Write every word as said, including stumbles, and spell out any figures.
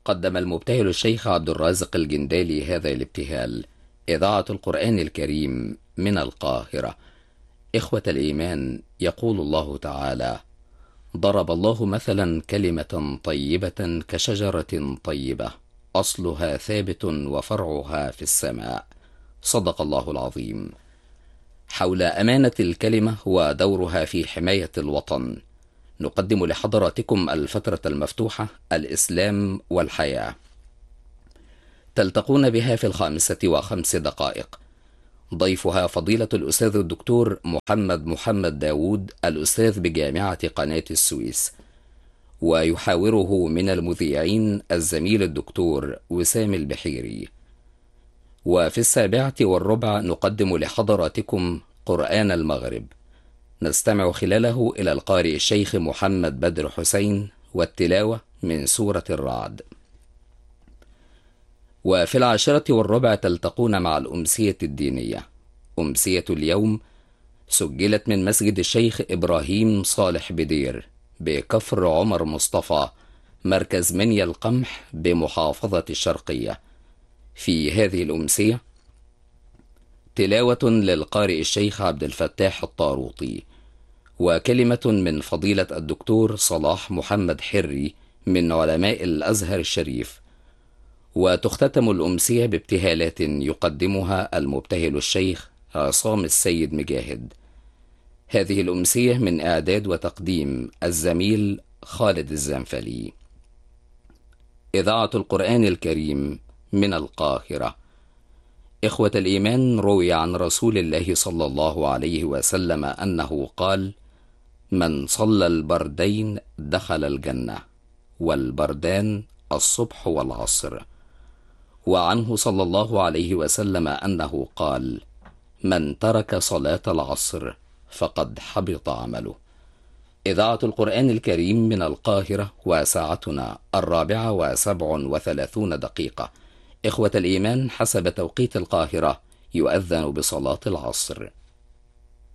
قدم المبتهل الشيخ عبد الرازق الجندالي هذا الابتهال. إذاعة القرآن الكريم من القاهرة. إخوة الإيمان، يقول الله تعالى: ضرب الله مثلا كلمة طيبة كشجرة طيبة أصلها ثابت وفرعها في السماء. صدق الله العظيم. حول أمانة الكلمة ودورها في حماية الوطن، نقدم لحضراتكم الفترة المفتوحة الإسلام والحياة، تلتقون بها في الخامسة وخمس دقائق. ضيفها فضيلة الأستاذ الدكتور محمد محمد داود، الأستاذ بجامعة قناة السويس، ويحاوره من المذيعين الزميل الدكتور وسام البحيري. وفي السابعة والربع نقدم لحضراتكم قرآن المغرب، نستمع خلاله إلى القارئ الشيخ محمد بدر حسين والتلاوة من سورة الرعد. وفي العاشرة والربع تلتقون مع الأمسية الدينية. أمسية اليوم سجلت من مسجد الشيخ إبراهيم صالح بدير بكفر عمر مصطفى، مركز منيا القمح بمحافظة الشرقية. في هذه الأمسية تلاوة للقارئ الشيخ عبد الفتاح الطاروطي، وكلمة من فضيلة الدكتور صلاح محمد حري من علماء الأزهر الشريف. وتختتم الأمسية بابتهالات يقدمها المبتهل الشيخ عصام السيد مجاهد. هذه الأمسية من إعداد وتقديم الزميل خالد الزنفلي. إذاعة القرآن الكريم من القاهرة. إخوة الإيمان، روي عن رسول الله صلى الله عليه وسلم أنه قال: من صلى البردين دخل الجنة، والبردان الصبح والعصر. وعنه صلى الله عليه وسلم أنه قال: من ترك صلاة العصر فقد حبط عمله. إذاعة القرآن الكريم من القاهرة، وساعتنا الرابعة وسبع وثلاثون دقيقة. إخوة الإيمان، حسب توقيت القاهرة يؤذن بصلاة العصر.